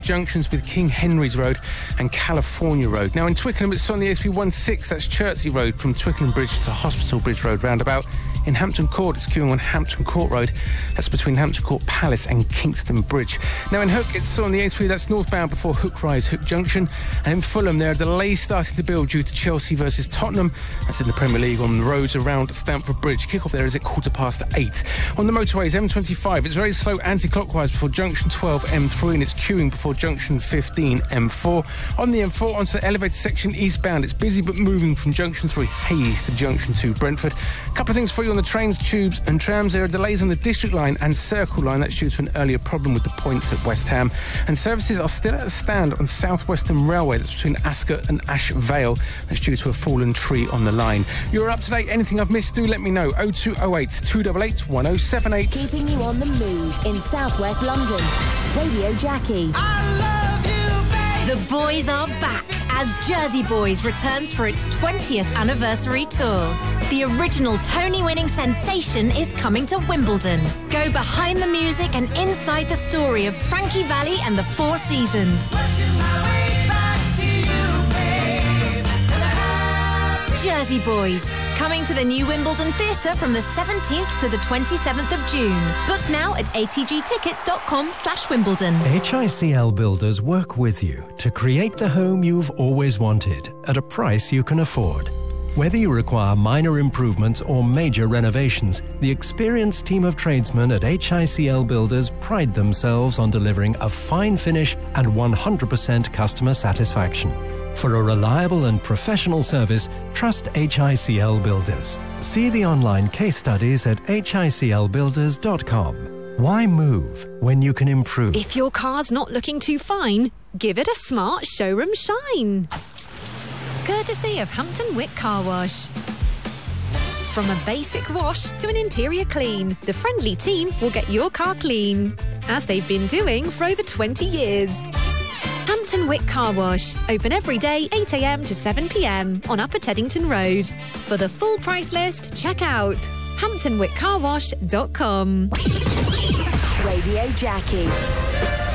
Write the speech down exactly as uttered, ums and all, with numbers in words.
junctions with King Henry's Road and California Road. Now in Twickenham, it's on the H P sixteen, that's Chertsey Road from Twickenham Bridge to Hospital Bridge Road roundabout. In Hampton Court, it's queuing on Hampton Court Road. That's between Hampton Court Palace and Kingston Bridge. Now in Hook, it's on the A three, that's northbound before Hook Rise, Hook Junction. And in Fulham, there are delays starting to build due to Chelsea versus Tottenham. That's in the Premier League on the roads around Stamford Bridge. Kick-off there is at quarter past eight. On the motorways, M twenty-five, it's very slow anti-clockwise before Junction twelve, M three, and it's queuing before Junction fifteen, M four. On the M four, onto the elevated section eastbound, it's busy but moving from Junction three, Hayes, to Junction two, Brentford. A couple of things for you on the trains, tubes and trams. There are delays on the District Line and Circle Line. That's due to an earlier problem with the points at West Ham. And services are still at a stand on South Western Railway. That's between Ascot and Ash Vale. That's due to a fallen tree on the line. You're up to date. Anything I've missed, do let me know. oh two oh eight, two eight eight, one oh seven eight. Keeping you on the move in South West London. Radio Jackie. I love you, baby. The boys are back as Jersey Boys returns for its twentieth anniversary tour. The original Tony-winning sensation is coming to Wimbledon. Go behind the music and inside the story of Frankie Valli and the Four Seasons. Jersey Boys, coming to the new Wimbledon Theatre from the seventeenth to the twenty-seventh of June. Book now at atgtickets.com slash Wimbledon. H I C L Builders work with you to create the home you've always wanted at a price you can afford. Whether you require minor improvements or major renovations, the experienced team of tradesmen at H I C L Builders pride themselves on delivering a fine finish and one hundred percent customer satisfaction. For a reliable and professional service, trust H I C L Builders. See the online case studies at h i c l builders dot com. Why move when you can improve? If your car's not looking too fine, give it a smart showroom shine. Courtesy of Hampton Wick Car Wash. From a basic wash to an interior clean, the friendly team will get your car clean, as they've been doing for over twenty years. Hampton Wick Car Wash, open every day eight a m to seven p m on Upper Teddington Road. For the full price list, check out hampton wick car wash dot com. Radio Jackie.